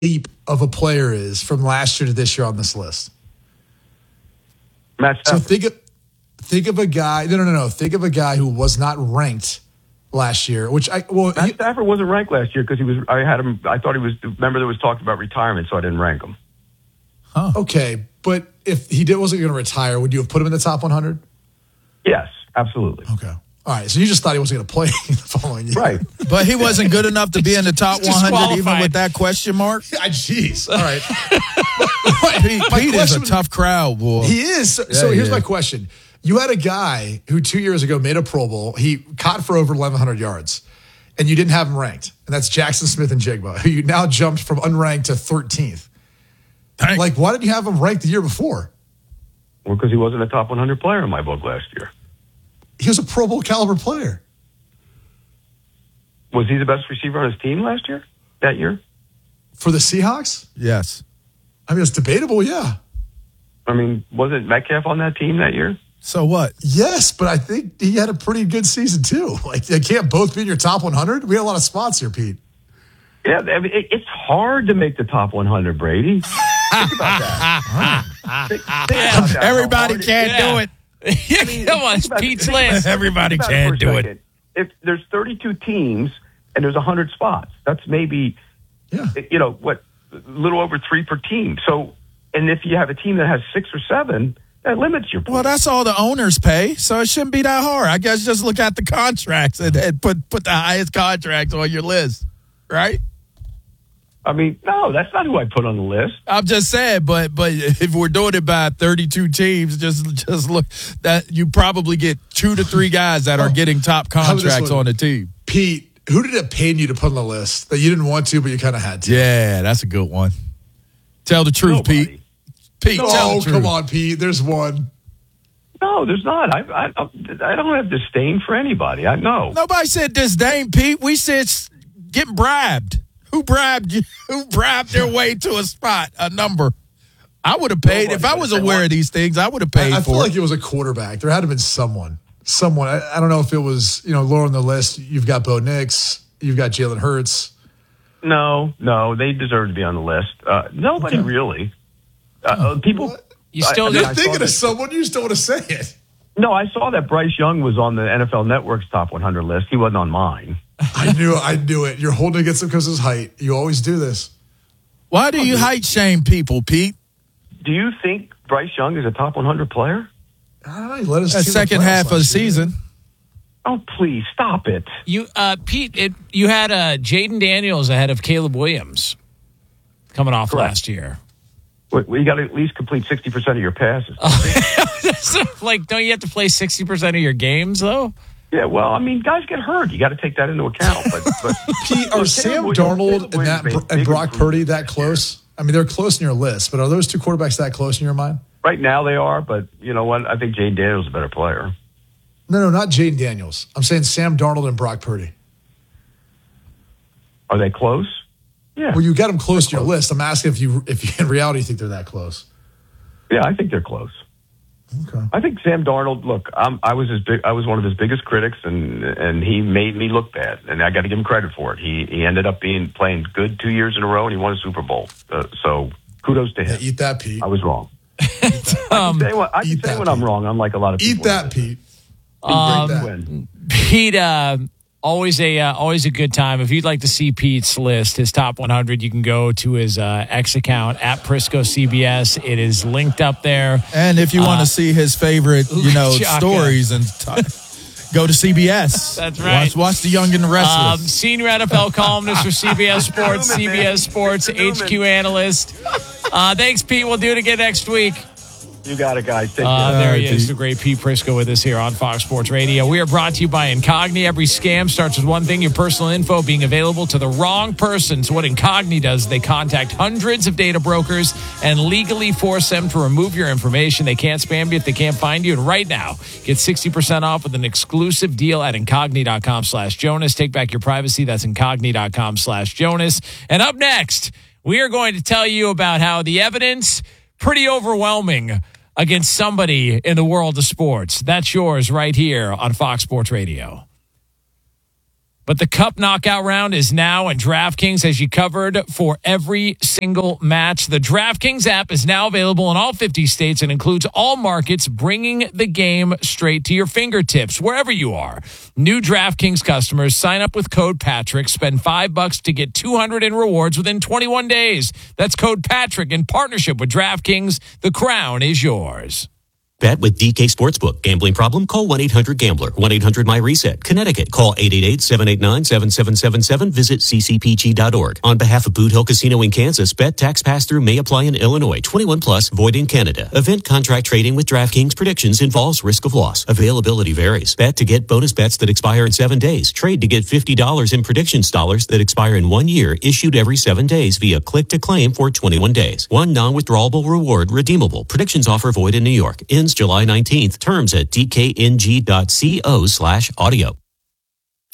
leap of a player is from last year to this year on this list? Matt So Stafford. think of a guy. No. Think of a guy who was not ranked last year. Matt Stafford wasn't ranked last year because he was. I had him. I thought he was. Remember, there was talk about retirement, so I didn't rank him. Okay, but if he wasn't going to retire, would you have put him in the top 100? Yes, absolutely. Okay. All right. So you just thought he wasn't going to play the following year, Right. But he wasn't good enough to be in the top 100 even with that question mark? Jeez. All right. Pete is a tough crowd, boy. He is. So here's my question. You had a guy who 2 years ago made a Pro Bowl. He caught for over 1,100 yards, and you didn't have him ranked. And that's Jackson Smith and Jigba, who you now jumped from unranked to 13th. Dang. Like, why didn't you have him ranked the year before? Well, because he wasn't a top 100 player in my book last year. He was a Pro Bowl caliber player. Was he the best receiver on his team last year? That year? For the Seahawks? Yes. I mean, it's debatable, yeah. I mean, wasn't Metcalf on that team that year? So what? Yes, but I think he had a pretty good season, too. Like, they can't both be in your top 100. We had a lot of spots here, Pete. Yeah, I mean, it's hard to make the top 100, Brady. Think about that. Think about that. Everybody can't do it. Come on, it's Pete's list. Everybody Think about can't for a do it. second. If there's 32 teams and there's 100 spots, that's maybe, a little over 3 per team. So, and if you have a team that has 6 or 7, that limits your points. Well, that's all the owners pay, so it shouldn't be that hard. I guess just look at the contracts and put the highest contracts on your list, right? I mean, no, that's not who I put on the list. I'm just saying, but if we're doing it by 32 teams, just look that you probably get 2 to 3 guys that are getting top contracts on the team. Pete, who did it pain you to put on the list that you didn't want to, but you kind of had to? Yeah, that's a good one. Tell the truth, Nobody. Pete. Pete, tell the truth. Come on, Pete. There's one. No, there's not. I don't have disdain for anybody. I know. Nobody said disdain, Pete. We said getting bribed. Who bribed you? Who bribed their way to a spot, a number? I would have paid. Nobody. If I was aware of these things, I would have paid I for feel it. like it was a quarterback. There had to have been someone. I don't know if it was, lower on the list. You've got Bo Nix. You've got Jalen Hurts. No, they deserve to be on the list. Nobody really. People. You still You're got thinking of someone. You just don't want to say it. No, I saw that Bryce Young was on the NFL Network's top 100 list. He wasn't on mine. I knew it. You're holding against him because of his height. You always do this. Why do you height shame people, Pete? Do you think Bryce Young is a top 100 player? I don't know. You let us That see second playoffs half of the last year. season. Oh, please stop it. You, Pete. You had Jaden Daniels ahead of Caleb Williams coming off Correct. last year. Well, you got to at least complete 60% of your passes. Like, don't you have to play 60% of your games though? Yeah, well, I mean, guys get hurt. You got to take that into account. But Pete, are Sam Darnold and Brock Purdy that close? I mean, they're close in your list, but are those two quarterbacks that close in your mind? Right now they are, but you know what? I think Jane Daniels is a better player. No, not Jaden Daniels. I'm saying Sam Darnold and Brock Purdy. Are they close? Yeah. Well, you got them close to your list. I'm asking if you in reality think they're that close. Yeah, I think they're close. Okay. I think Sam Darnold. Look, I was one of his biggest critics, and he made me look bad, and I got to give him credit for it. He ended up playing good 2 years in a row, and he won a Super Bowl. So kudos to him. Yeah, eat that, Pete. I was wrong. I can say when I'm wrong, unlike a lot of people. Eat that, Pete. Win. Pete, always a good time. If you'd like to see Pete's list, his top 100, you can go to his X account at Prisco CBS. It is linked up there. And if you want to see his favorite, Chaka. stories and go to CBS. That's right. Watch the Young and the Restless. Senior NFL columnist for CBS Sports, CBS Sports HQ analyst. Thanks, Pete. We'll do it again next week. You got it, guys. Take care. There he Pete. is, the great Pete Prisco with us here on Fox Sports Radio. We are brought to you by Incogni. Every scam starts with one thing, your personal info being available to the wrong person. So what Incogni does, they contact hundreds of data brokers and legally force them to remove your information. They can't spam you if they can't find you. And right now, get 60% off with an exclusive deal at Incogni.com/Jonas. Take back your privacy. That's Incogni.com/Jonas. And up next, we are going to tell you about how the evidence, pretty overwhelming, against somebody in the world of sports. That's yours right here on Fox Sports Radio. But But the Cup knockout round is now, and DraftKings has you covered for every single match. The DraftKings app is now available in all 50 states and includes all markets, bringing the game straight to your fingertips, wherever you are. New DraftKings customers sign up with code Patrick, spend $5 to get $200 in rewards within 21 days. That's code Patrick in partnership with DraftKings. The crown is yours. Bet with DK Sportsbook. Gambling problem? Call 1-800-GAMBLER. 1-800-MY-RESET. Connecticut. Call 888-789-7777. Visit ccpg.org. On behalf of Boot Hill Casino in Kansas, bet tax pass-through may apply in Illinois. 21 plus, void in Canada. Event contract trading with DraftKings predictions involves risk of loss. Availability varies. Bet to get bonus bets that expire in 7 days. Trade to get $50 in predictions dollars that expire in 1 year, issued every 7 days via click to claim for 21 days. One non-withdrawable reward redeemable. Predictions offer void in New York. Ends July 19th. Terms at dkng.co/audio.